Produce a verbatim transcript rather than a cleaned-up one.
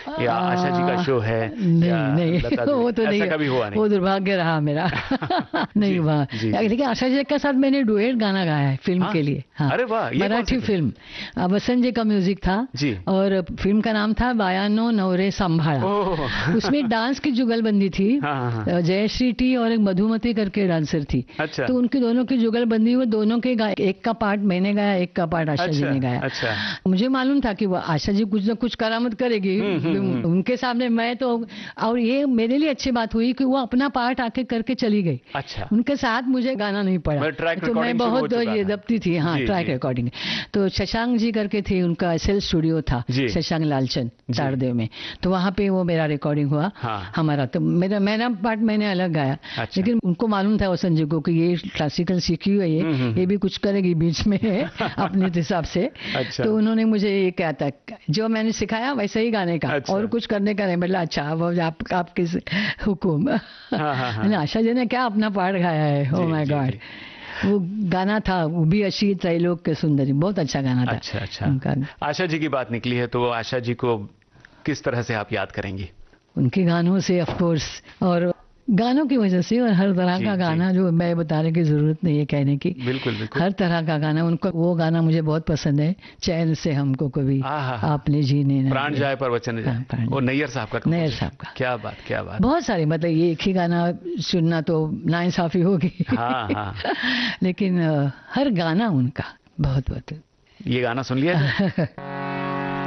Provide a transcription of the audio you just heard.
या आशा जी का शो है? नहीं नहीं, वो तो नहीं, कभी हुआ नहीं, वो दुर्भाग्य रहा मेरा। नहीं हुआ। लेकिन आशा जी के साथ मैंने डुएट गाना गाया है फिल्म हाँ? के लिए। हाँ, अरे वाह, मराठी फिल्म, वसंत जी का म्यूजिक था जी, और फिल्म का नाम था बायानो नवरे संभाळा। उसमें डांस की जुगलबंदी थी। हाँ, हाँ। जयश्री टी और एक मधुमती करके डांसर थी। अच्छा। तो उनकी दोनों की जुगलबंदी हुई, दोनों के गाए, एक का पार्ट मैंने गाया, एक का पार्ट आशा अच्छा, जी ने गाया। अच्छा। मुझे मालूम था कि वो आशा जी कुछ न कुछ करामत करेगी उनके सामने, मैं तो, और ये मेरे लिए अच्छी बात हुई कि वो अपना पार्ट आके करके चली गई। अच्छा। उनके साथ मुझे गाना नहीं पड़ा, तो मैं बहुत ये दबती थी। हाँ, ट्रैक रिकॉर्डिंग। तो शशांक जी करके थे, उनका एसएल स्टूडियो था, शशांक लालचंद तारदेव में, तो वहाँ पे वो मेरा रिकॉर्डिंग हुआ। हाँ। हमारा तो मेरा मेरा पार्ट मैंने अलग गाया। अच्छा। लेकिन उनको मालूम था वसंत जी को कि ये क्लासिकल सीखी हुई है, ये ये भी कुछ करेगी बीच में अपने हिसाब से। अच्छा। तो उन्होंने मुझे ये कहा था, जो मैंने सिखाया वैसे ही गाने का। अच्छा। और कुछ करने का नहीं। बोला अच्छा, वो आप, आपके हुकुम। आशा जी ने क्या अपना पार्ट गाया है, ओ माय गॉड। वो गाना था, वो भी अशी त्रैलोक के सुंदरी, बहुत अच्छा गाना था। अच्छा अच्छा। आशा जी की बात निकली है, तो आशा जी को किस तरह से आप याद करेंगी? उनके गानों से ऑफ कोर्स, और गानों की वजह से, और हर तरह का गाना जो मैं बताने की जरूरत नहीं है कहने की। बिल्कुल बिल्कुल। हर तरह का गाना उनको, वो गाना मुझे बहुत पसंद है, चैन से हमको कभी आपने जीने न प्राण जाए पर वचन जाए, वो नैयर साहब का। नैयर साहब का। क्या बात, क्या बात। बहुत सारे, मतलब ये एक ही गाना सुनना तो नाइंसाफी होगी। हाँ हाँ। लेकिन हर गाना उनका बहुत बहुत। ये गाना सुन लिया।